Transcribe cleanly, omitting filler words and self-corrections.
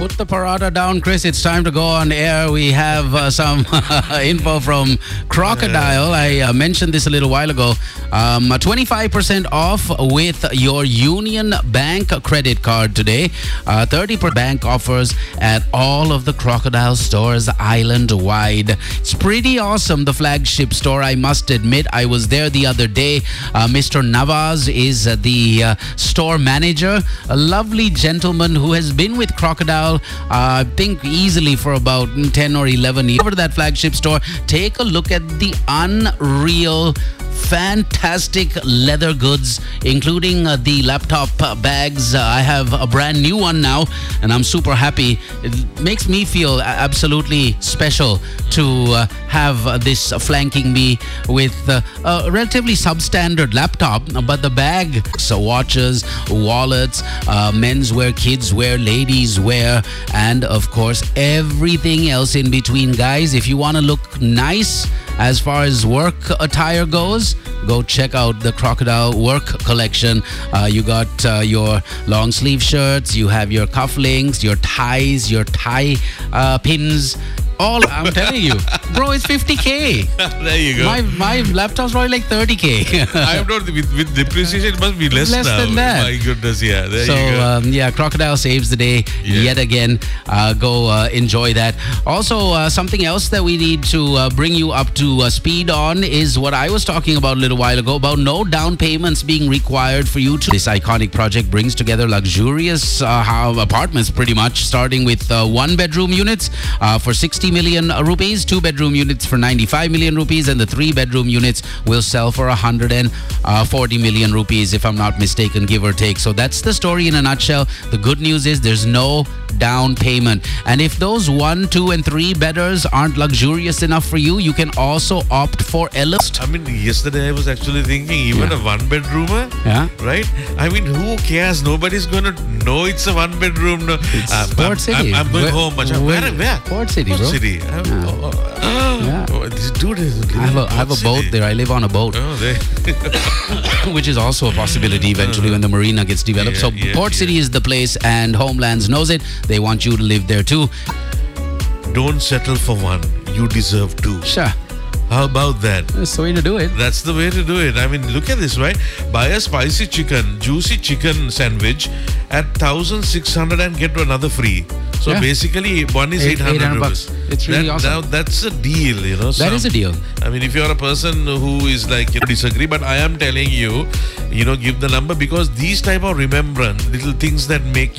Put the parada down, Chris. It's time to go on air. We have some info from Crocodile. I mentioned this a little while ago. 25% off with your Union Bank credit card today. 30% bank offers at all of the Crocodile stores island-wide. It's pretty awesome, the flagship store, I must admit. I was there the other day. Mr. Nawaz is the store manager, a lovely gentleman who has been with Crocodile, I think easily for about 10 or 11 years. Over to that flagship store, take a look at the unreal, fantastic leather goods, including the laptop bags. I have a brand new one now, and I'm super happy. It makes me feel absolutely special to have this flanking me with a relatively substandard laptop, but the bag, so watches, wallets, men's wear, kids wear, ladies wear, and of course everything else in between. Guys, if you want to look nice as far as work attire goes, go check out the Crocodile work collection. You got your long sleeve shirts, you have your cufflinks, your ties, your tie pins. All, I'm telling you, bro, it's 50K. There you go. My laptop's probably like 30K. I am not, with depreciation, it must be less now. Than that. My goodness, yeah. There So, you go. Crocodile saves the day yet again. Go enjoy that. Also, something else that we need to bring you up to speed on is what I was talking about a little while ago, about no down payments being required for you to. This iconic project brings together luxurious apartments, pretty much, starting with one-bedroom units for 60 million rupees, two-bedroom units for 95 million rupees, and the three-bedroom units will sell for 140 million rupees, if I'm not mistaken, give or take. So that's the story in a nutshell. The good news is there's no down payment. And if those 1, 2, and 3 bedders aren't luxurious enough for you, you can also opt for Elist. I mean, yesterday I was actually thinking, even a one-bedroomer, right? I mean, who cares? Nobody's going to know it's a one-bedroom. No. It's Port City. I'm going home. Where? Port City, bro. City. This dude is. I have a boat there. I live on a boat. Oh, there. Which is also a possibility eventually when the marina gets developed. So Port City is the place, and Homelands knows it. They want you to live there too. Don't settle for one. You deserve two. Sure. How about that? That's the way to do it. That's the way to do it. I mean, look at this, right? Buy a spicy chicken, juicy chicken sandwich at 1,600 and get another free. So basically, one is 800 bucks. It's really awesome. Now, that's a deal, you know. That is a deal. I mean, if you're a person who is like, you disagree, but I am telling you, give the number, because these type of remembrance, little things that make